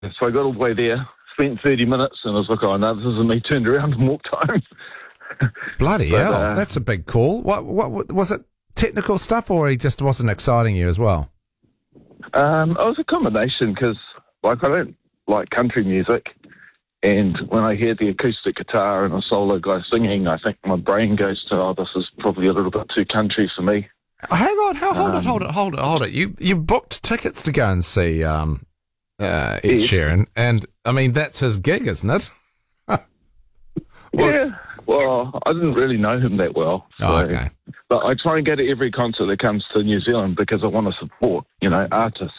So I got all the way there, spent 30 minutes, and I was like, oh, no, this isn't me, turned around and walked home. Bloody hell, that's a big call. What was it, technical stuff, or he just wasn't exciting you as well? It was a combination, because, I don't like country music, and when I hear the acoustic guitar and a solo guy singing, I think my brain goes to, oh, this is probably a little bit too country for me. Hang on, hold it. You booked tickets to go and see Ed Sheeran, and I mean that's his gig, isn't it? Yeah. Well, I didn't really know him that well. So, okay. But I try and go to every concert that comes to New Zealand because I want to support, artists.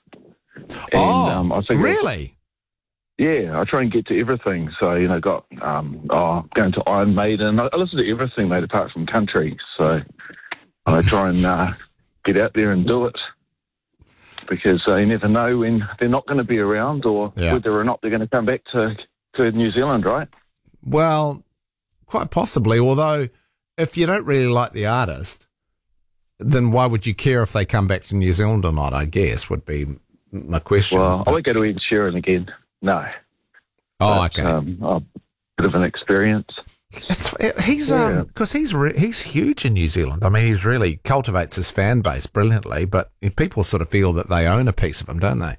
And, I think really? Yeah, I try and get to everything. So, got going to Iron Maiden. I listen to everything, mate, apart from country. So I try and get out there and do it because you never know when they're not going to be around or whether or not they're going to come back to New Zealand, right? Well, quite possibly, although if you don't really like the artist, then why would you care if they come back to New Zealand or not, I guess, would be my question. Well, I won't go to Ed Sheeran again. No. Oh, okay. A bit of an experience. Because he's huge in New Zealand. I mean, he really cultivates his fan base brilliantly, but people sort of feel that they own a piece of him, don't they?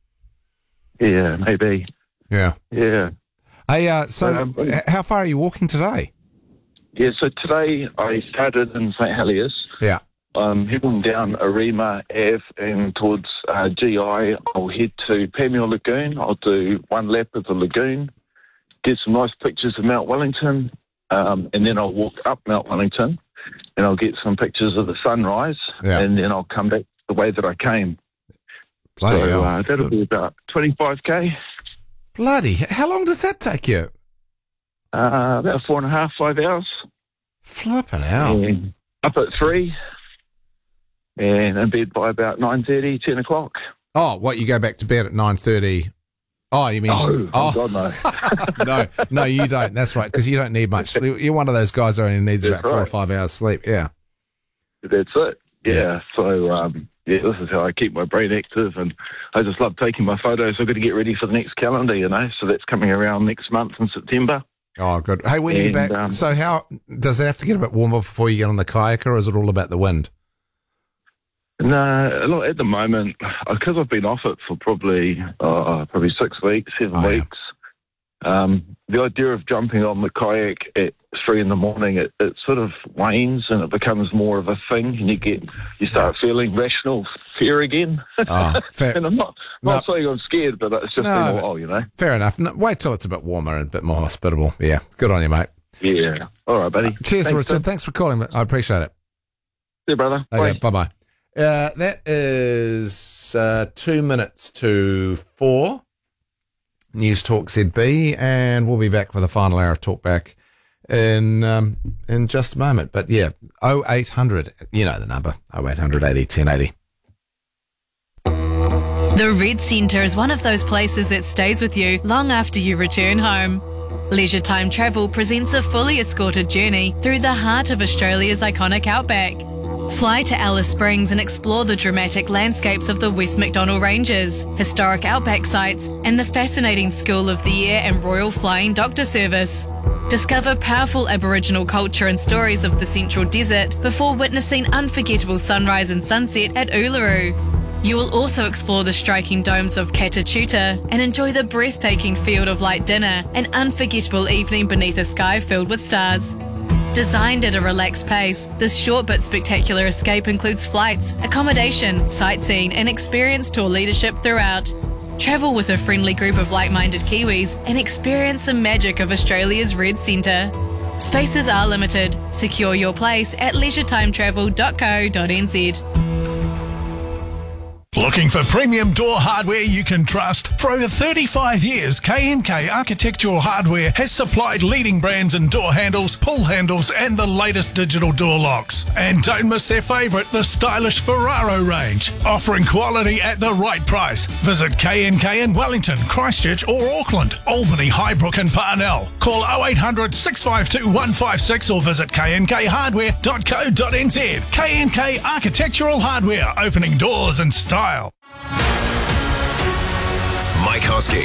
Yeah, maybe. Yeah. Yeah. Hey, how far are you walking today? Yeah, so today I started in St Heliers. Yeah. I'm heading down Arima Ave and towards GI. I'll head to Panmure Lagoon. I'll do one lap of the lagoon, get some nice pictures of Mount Wellington, and then I'll walk up Mount Wellington and I'll get some pictures of the sunrise, and then I'll come back the way that I came. Bloody hell. That'll be about 25k. Bloody, how long does that take you? About 4.5, 5 hours. Flipping hell. And up at 3 and in bed by about 9:30, 10 o'clock. Oh, what, you go back to bed at 9:30? Oh, you mean... Oh God, no. No, you don't. That's right, because you don't need much sleep. You're one of those guys who only needs about 4 or 5 hours sleep, yeah. That's it, yeah. So, this is how I keep my brain active, and I just love taking my photos. I've got to get ready for the next calendar, so that's coming around next month in September. Oh, good. Hey, when are you back? So how does it have to get a bit warmer before you get on the kayak, or is it all about the wind? No, look, at the moment, because I've been off it for probably 6 weeks, 7 weeks, the idea of jumping on the kayak at 3 in the morning, it sort of wanes and it becomes more of a thing, and you start feeling rational fear again. Oh, fair. And I'm not saying I'm scared, but it's just been a while, Fair enough. No, wait till it's a bit warmer and a bit more hospitable. Yeah, good on you, mate. Yeah. All right, buddy. Cheers, Richard. Tim. Thanks for calling. I appreciate it. See you, brother. Okay, bye-bye. That is 2 minutes to 4. News Talk ZB, and we'll be back for the final hour of Talkback in just a moment. But yeah, 0800, you know the number, 0800 80 1080. The Red Centre is one of those places that stays with you long after you return home. Leisure Time Travel presents a fully escorted journey through the heart of Australia's iconic outback. Fly to Alice Springs and explore the dramatic landscapes of the West Macdonnell Ranges, historic outback sites, and the fascinating School of the Air and Royal Flying Doctor Service. Discover powerful Aboriginal culture and stories of the Central Desert before witnessing unforgettable sunrise and sunset at Uluru. You will also explore the striking domes of Catatuta and enjoy the breathtaking Field of Light dinner, an unforgettable evening beneath a sky filled with stars. Designed at a relaxed pace, this short but spectacular escape includes flights, accommodation, sightseeing, and experienced tour leadership throughout. Travel with a friendly group of like-minded Kiwis and experience the magic of Australia's Red Centre. Spaces are limited. Secure your place at leisuretime.travel.co.nz. Looking for premium door hardware you can trust? For over 35 years, K&K Architectural Hardware has supplied leading brands in door handles, pull handles, and the latest digital door locks. And don't miss their favourite, the stylish Ferraro range, offering quality at the right price. Visit K&K in Wellington, Christchurch or Auckland, Albany, Highbrook and Parnell. Call 0800 652 156 or visit knkhardware.co.nz. K&K Architectural Hardware, opening doors in style. Mike asking.